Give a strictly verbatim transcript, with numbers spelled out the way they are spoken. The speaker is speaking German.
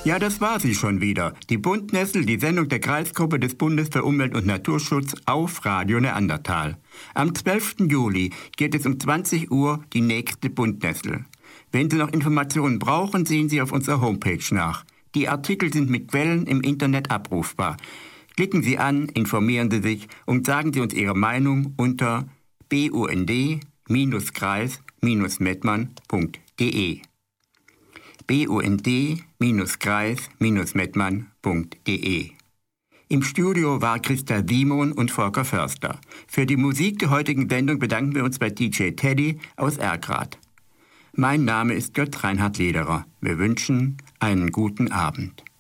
Ja, das war sie schon wieder. Die Buntnessel, die Sendung der Kreisgruppe des Bundes für Umwelt und Naturschutz auf Radio Neandertal. Am zwölften Juli geht es um zwanzig Uhr die nächste Buntnessel. Wenn Sie noch Informationen brauchen, sehen Sie auf unserer Homepage nach. Die Artikel sind mit Quellen im Internet abrufbar. Klicken Sie an, informieren Sie sich und sagen Sie uns Ihre Meinung unter bund Kreis Mettmann punkt de. bund Kreis Mettmann punkt de. Im Studio war Christa Simon und Volker Förster. Für die Musik der heutigen Sendung bedanken wir uns bei D J Teddy aus Erkrath. Mein Name ist Götz Reinhard Lederer. Wir wünschen einen guten Abend.